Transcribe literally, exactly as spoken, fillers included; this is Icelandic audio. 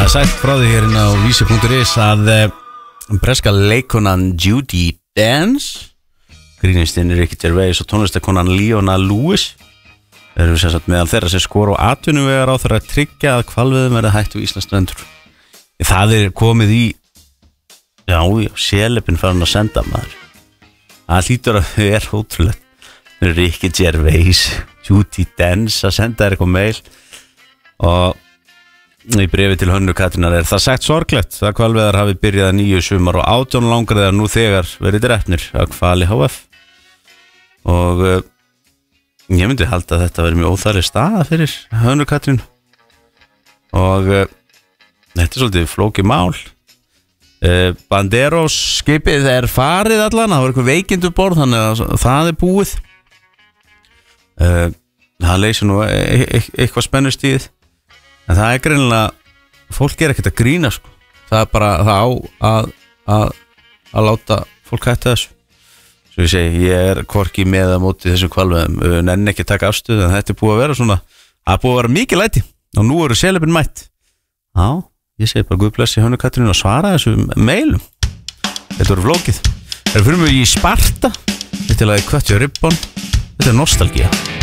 Það er sagt frá því hérna á vísi punktur is að um, breska leikonan Judi Dench, grínistinn Ricky Gervais og tónlistakonan Leona Lewis eru sem sagt meðal þeirra sem skora á atvinnuvegar á þeirra að tryggja að hvalveiðum verði hætt við Íslandsstrendur. Það er komið í já, sélefinn farin að senda maður. Það hlýtur að þau er ótrúlegt. Ricky Gervais, Judi Dench að senda þér eitthvað mail og í bréfi til Hönnu Katrínar er það sagt sorglegt að hvalveiðar hafi byrjað að nýju sumar og átján langriðar nú þegar verið drepnir að Hvali H F og uh, ég myndi halda að þetta verið mjög óþægileg staða fyrir Hönnu Katrín og uh, þetta er svolítið flókið mál. uh, Banderos skipið er farið allan, það var eitthvað veikindu borð þannig að það er búið. uh, það leysir nú e e eitthvað spennustíð. En það er greinilega, fólk er ekkert að grína sko. Það er bara, það á að, að, að láta fólk hætta þessu. Svo ég segi, ég er hvorki með að móti þessum hvalveiðum, nenni ekki að taka afstöðu, en þetta er búið að vera svona, það er búið að vera mikið læti. Og nú eru sélefinn mætt. Já, ég segi bara Guð blessi Hönnu Katrínu að svara þessum mailum. Þetta voru flókið. Það er fyrir mig í Sparta, þetta er lagið Cut Your Ribbon, þetta er nostalgía.